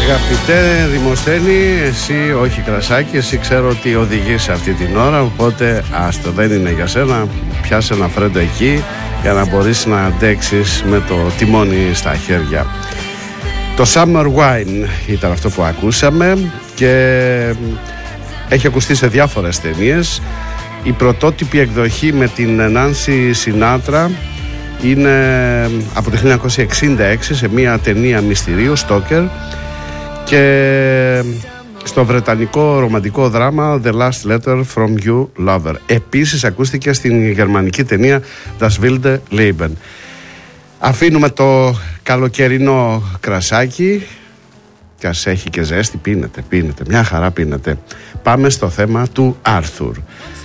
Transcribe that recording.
Αγαπητέ Δημοσθένη, εσύ όχι κρασάκι, εσύ ξέρω ότι οδηγείς αυτή την ώρα, οπότε άστο, δεν είναι για σένα, πιάσε ένα φρέντο εκεί για να μπορείς να αντέξεις με το τιμόνι στα χέρια. Το Summer Wine ήταν αυτό που ακούσαμε και έχει ακουστεί σε διάφορες ταινίες. Η πρωτότυπη εκδοχή με την Nancy Sinatra είναι από το 1966 σε μια ταινία μυστηρίου, Stoker, και στο βρετανικό ρομαντικό δράμα The Last Letter from You Lover. Επίσης ακούστηκε στην γερμανική ταινία Das Wilde Leben. Αφήνουμε το καλοκαιρινό κρασάκι, και ας έχει και ζέστη, πίνετε, μια χαρά πίνετε. Πάμε στο θέμα του Άρθουρ.